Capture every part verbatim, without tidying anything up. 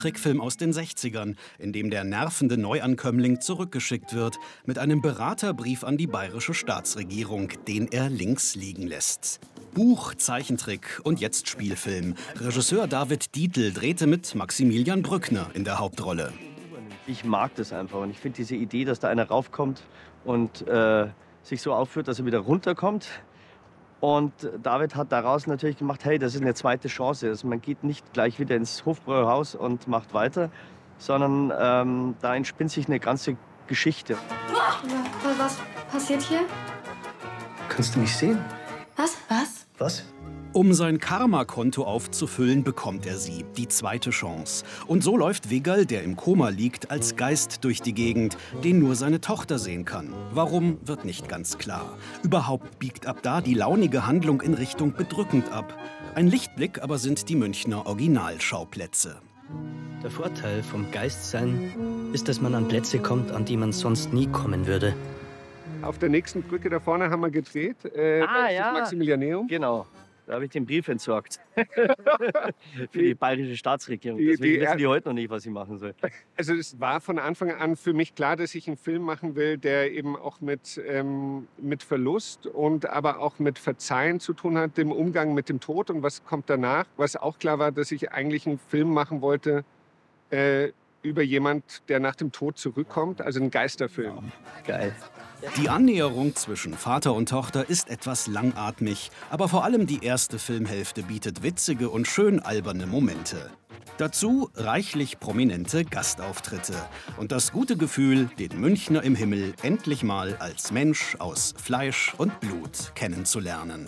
Trickfilm aus den sechzigern, in dem der nervende Neuankömmling zurückgeschickt wird mit einem Beraterbrief an die bayerische Staatsregierung, den er links liegen lässt. Buch, Zeichentrick und jetzt Spielfilm. Regisseur David Dietl drehte mit Maximilian Brückner in der Hauptrolle. Ich mag das einfach und ich finde diese Idee, dass da einer raufkommt und äh, sich so aufführt, dass er wieder runterkommt. Und David hat daraus natürlich gemacht, hey, das ist eine zweite Chance. Also man geht nicht gleich wieder ins Hofbräuhaus und macht weiter, sondern ähm, da entspinnt sich eine ganze Geschichte. Ja, was passiert hier? Kannst du mich sehen? Was? Was? Was? Um sein Karma-Konto aufzufüllen, bekommt er sie, die zweite Chance. Und so läuft Wiggerl, der im Koma liegt, als Geist durch die Gegend, den nur seine Tochter sehen kann. Warum, wird nicht ganz klar. Überhaupt biegt ab da die launige Handlung in Richtung bedrückend ab. Ein Lichtblick aber sind die Münchner Originalschauplätze. Der Vorteil vom Geistsein ist, dass man an Plätze kommt, an die man sonst nie kommen würde. Auf der nächsten Brücke da vorne haben wir gedreht. Äh, Ah, das ist ja. das Maximilianeum. Genau, da habe ich den Brief entsorgt. Für die bayerische Staatsregierung. Die- Deswegen die- wissen die heute noch nicht, was ich machen soll. Also es war von Anfang an für mich klar, dass ich einen Film machen will, der eben auch mit, ähm, mit Verlust und aber auch mit Verzeihen zu tun hat, dem Umgang mit dem Tod und was kommt danach. Was auch klar war, dass ich eigentlich einen Film machen wollte äh, über jemand, der nach dem Tod zurückkommt, also ein Geisterfilm. Geil. Die Annäherung zwischen Vater und Tochter ist etwas langatmig, aber vor allem die erste Filmhälfte bietet witzige und schön alberne Momente. Dazu reichlich prominente Gastauftritte und das gute Gefühl, den Münchner im Himmel endlich mal als Mensch aus Fleisch und Blut kennenzulernen.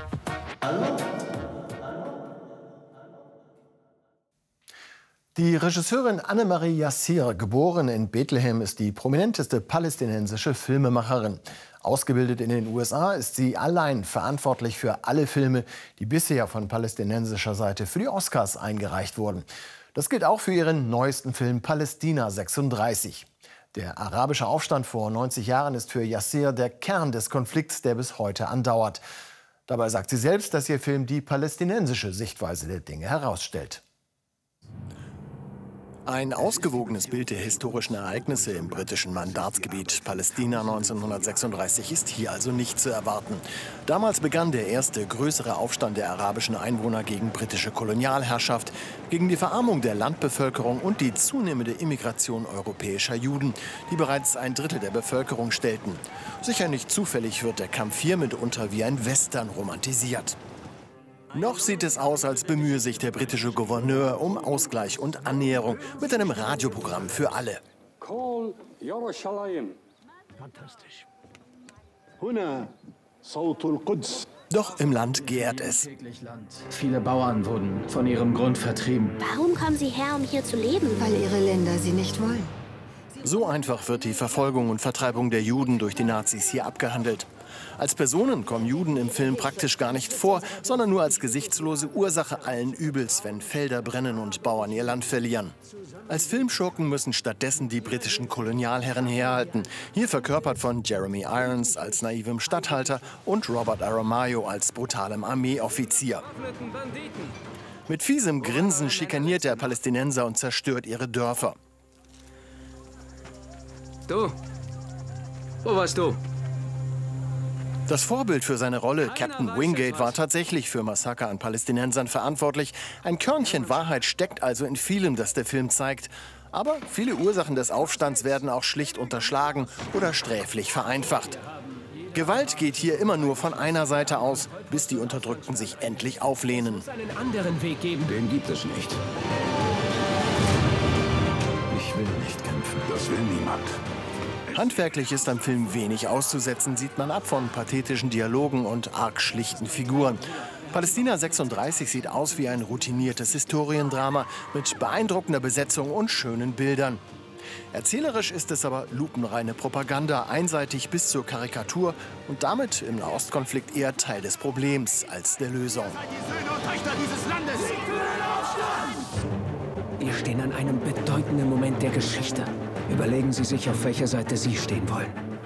Die Regisseurin Annemarie Yassir, geboren in Bethlehem, ist die prominenteste palästinensische Filmemacherin. Ausgebildet in den U S A ist sie allein verantwortlich für alle Filme, die bisher von palästinensischer Seite für die Oscars eingereicht wurden. Das gilt auch für ihren neuesten Film Palästina sechsunddreißig. Der arabische Aufstand vor neunzig Jahren ist für Yassir der Kern des Konflikts, der bis heute andauert. Dabei sagt sie selbst, dass ihr Film die palästinensische Sichtweise der Dinge herausstellt. Ein ausgewogenes Bild der historischen Ereignisse im britischen Mandatsgebiet Palästina neunzehnhundertsechsunddreißig ist hier also nicht zu erwarten. Damals begann der erste größere Aufstand der arabischen Einwohner gegen britische Kolonialherrschaft, gegen die Verarmung der Landbevölkerung und die zunehmende Immigration europäischer Juden, die bereits ein Drittel der Bevölkerung stellten. Sicher nicht zufällig wird der Kampf hier mitunter wie ein Western romantisiert. Noch sieht es aus, als bemühe sich der britische Gouverneur um Ausgleich und Annäherung mit einem Radioprogramm für alle. Call Jerusalem. Fantastisch. هنا صوت القدس. Doch im Land gärt es. Viele Bauern wurden von ihrem Grund vertrieben. Warum kommen Sie her, um hier zu leben? Weil ihre Länder sie nicht wollen. So einfach wird die Verfolgung und Vertreibung der Juden durch die Nazis hier abgehandelt. Als Personen kommen Juden im Film praktisch gar nicht vor, sondern nur als gesichtslose Ursache allen Übels, wenn Felder brennen und Bauern ihr Land verlieren. Als Filmschurken müssen stattdessen die britischen Kolonialherren herhalten. Hier verkörpert von Jeremy Irons als naivem Statthalter und Robert Aramayo als brutalem Armeeoffizier. Mit fiesem Grinsen schikaniert der Palästinenser und zerstört ihre Dörfer. Du? Wo warst du? Das Vorbild für seine Rolle, Captain Wingate, war tatsächlich für Massaker an Palästinensern verantwortlich. Ein Körnchen Wahrheit steckt also in vielem, das der Film zeigt. Aber viele Ursachen des Aufstands werden auch schlicht unterschlagen oder sträflich vereinfacht. Gewalt geht hier immer nur von einer Seite aus, bis die Unterdrückten sich endlich auflehnen. Es einen anderen Weg geben. Den gibt es nicht. Ich will nicht kämpfen. Das will niemand. Handwerklich ist am Film wenig auszusetzen, sieht man ab von pathetischen Dialogen und arg schlichten Figuren. Palästina sechsunddreißig sieht aus wie ein routiniertes Historiendrama mit beeindruckender Besetzung und schönen Bildern. Erzählerisch ist es aber lupenreine Propaganda, einseitig bis zur Karikatur und damit im Nahostkonflikt eher Teil des Problems als der Lösung. Wir stehen an einem bedeutenden Moment der Geschichte. Überlegen Sie sich, auf welcher Seite Sie stehen wollen.